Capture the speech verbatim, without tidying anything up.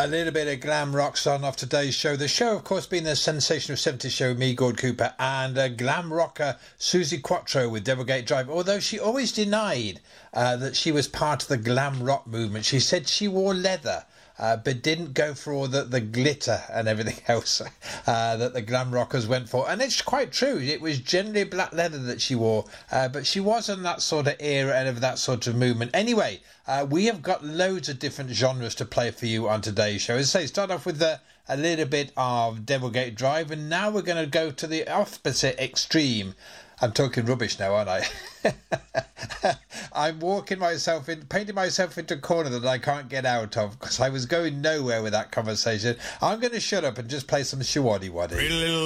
A little bit of glam rock starting off today's show. The show, of course, being the sensational seventies show with me, Gord Cooper, and uh, glam rocker Suzi Quatro with Devilgate Drive. Although she always denied uh, that she was part of the glam rock movement. She said she wore leather. Uh, but didn't go for all the, the glitter and everything else uh, that the glam rockers went for. And it's quite true. It was generally black leather that she wore, uh, but she wasn't that sort of era and of that sort of movement. Anyway, uh, we have got loads of different genres to play for you on today's show. As I say, start off with the, a little bit of Devilgate Drive, and now we're going to go to the opposite extreme. I'm talking rubbish now, aren't I? I'm walking myself in, painting myself into a corner that I can't get out of because I was going nowhere with that conversation. I'm going to shut up and just play some Shawaddy Waddy.